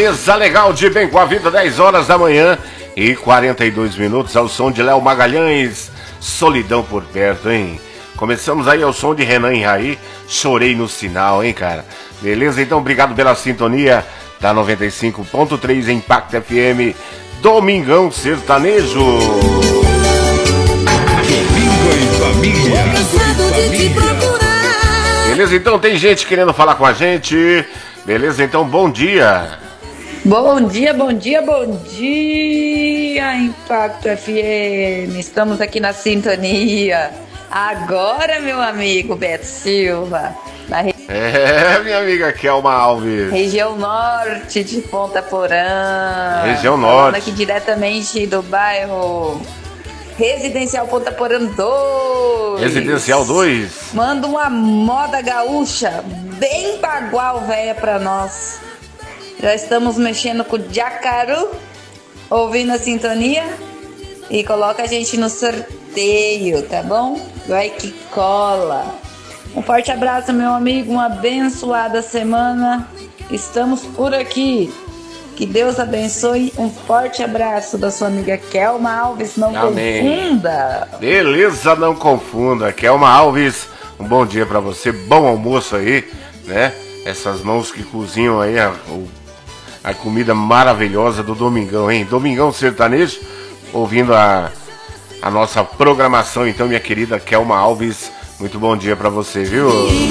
Beleza, legal, de bem com a vida, 10 horas da manhã e 42 minutos, ao som de Léo Magalhães, Solidão por Perto, hein? Começamos aí ao som de Renan e Raí, Chorei no Sinal, hein, cara? Beleza, então obrigado pela sintonia da 95.3 Impact FM, Domingão Sertanejo. Domingo em família. Beleza, então tem gente querendo falar com a gente. Beleza, então bom dia. Bom dia, bom dia, bom dia, Impacto FM. Estamos aqui na sintonia. Agora, meu amigo Beto Silva, na minha amiga Kelma Alves. região norte de Ponta Porã. Região Falando norte. aqui diretamente do bairro Residencial Ponta Porã 2. Residencial 2. Manda uma moda gaúcha bem bagual, véia, pra nós. Já estamos mexendo com o Jacaru, ouvindo a sintonia. E coloca a gente no sorteio, tá bom? Vai que cola. Um forte abraço, meu amigo. Uma abençoada semana. Estamos por aqui. Que Deus abençoe. Um forte abraço da sua amiga Kelma Alves. Não Amém. confunda. Beleza, não confunda. Kelma Alves, um bom dia pra você. Bom almoço aí, né? Essas mãos que cozinham aí a comida maravilhosa do Domingão, hein? Domingão Sertanejo, ouvindo a nossa programação, então, minha querida Kelma Alves, muito bom dia pra você, viu?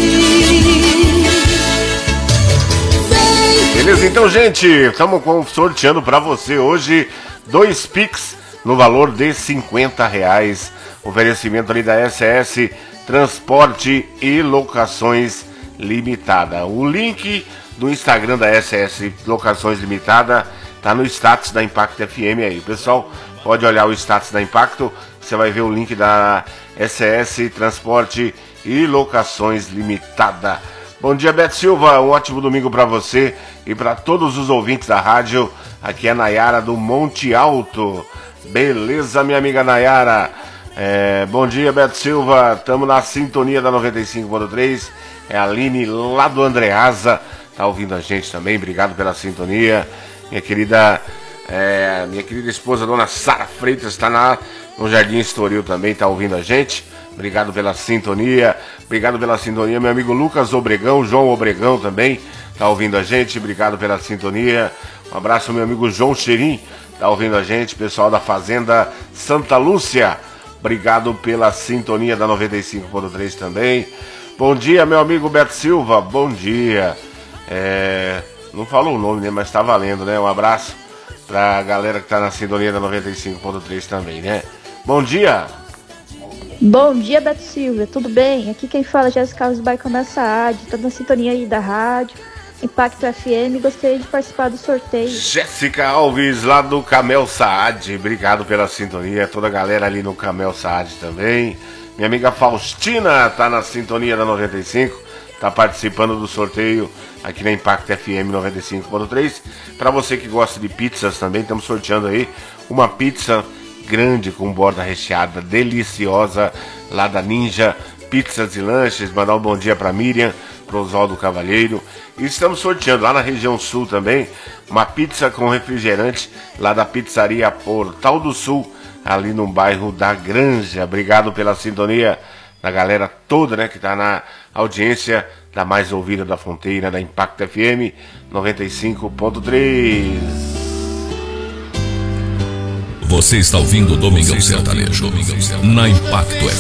Beleza, então, gente, estamos sorteando pra você hoje 2 Pix no valor de R$50. Oferecimento ali da SS Transporte e Locações Limitada. O link do Instagram da SS Locações Limitada tá no status da Impact FM aí. Pessoal, pode olhar o status da Impacto, você vai ver o link da SS Transporte e Locações Limitada. Bom dia, Beto Silva, um ótimo domingo para você e para todos os ouvintes da rádio. Aqui é a Nayara do Monte Alto. Beleza, minha amiga Nayara? Bom dia, Beto Silva, estamos na sintonia da 95.3. É a Aline lá do Andreasa, tá ouvindo a gente também, obrigado pela sintonia. Minha querida esposa, dona Sara Freitas, está no Jardim Estoril também, tá ouvindo a gente. Obrigado pela sintonia. Obrigado pela sintonia, meu amigo Lucas Obregão, João Obregão também tá ouvindo a gente. Obrigado pela sintonia. Um abraço, meu amigo João Xerim, tá ouvindo a gente. Pessoal da Fazenda Santa Lúcia, obrigado pela sintonia da 95.3 também. Bom dia, meu amigo Beto Silva, bom dia. Não falou o nome, né, mas tá valendo, né? Um abraço pra galera que tá na sintonia da 95.3 também, né? Bom dia. Bom dia, Beto Silva, tudo bem? Aqui quem fala é Jéssica Alves do Bairro Camel Saad, tô na sintonia aí da rádio Impacto FM, gostaria de participar do sorteio. Jéssica Alves, lá do Camel Saad, obrigado pela sintonia, toda a galera ali no Camel Saad também. Minha amiga Faustina tá na sintonia da 95, tá participando do sorteio aqui na Impact FM 95.3. Para você que gosta de pizzas também, estamos sorteando aí uma pizza grande com borda recheada, deliciosa, lá da Ninja Pizzas e Lanches. Mandar um bom dia para Miriam, para Oswaldo Cavalheiro. E estamos sorteando lá na região sul também uma pizza com refrigerante lá da pizzaria Portal do Sul, ali no bairro da Granja. Obrigado pela sintonia da galera toda, né, que tá na audiência da mais ouvida da fronteira, da Impact FM 95.3. Você está ouvindo o Domingão Sertanejo na Impacto FM.